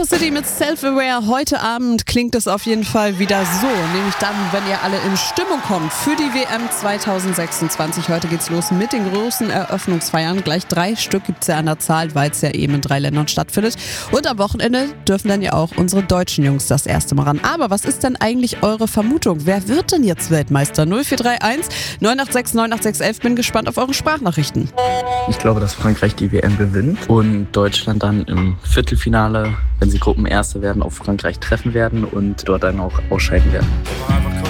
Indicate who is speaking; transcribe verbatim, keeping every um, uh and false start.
Speaker 1: Campus City mit Self-Aware. Heute Abend klingt es auf jeden Fall wieder so. Nämlich dann, wenn ihr alle in Stimmung kommt für die W M zwanzig sechsundzwanzig. Heute geht's los mit den großen Eröffnungsfeiern. Gleich drei Stück gibt's ja an der Zahl, weil es ja eben in drei Ländern stattfindet. Und am Wochenende dürfen dann ja auch unsere deutschen Jungs das erste Mal ran. Aber was ist denn eigentlich eure Vermutung? Wer wird denn jetzt Weltmeister? null vier drei eins neun acht sechs neun acht sechs elf. Bin gespannt auf eure Sprachnachrichten.
Speaker 2: Ich glaube, dass Frankreich die W M gewinnt und Deutschland dann im Viertelfinale, wenn sie Gruppenerste werden, auf Frankreich treffen werden und dort dann auch ausscheiden werden.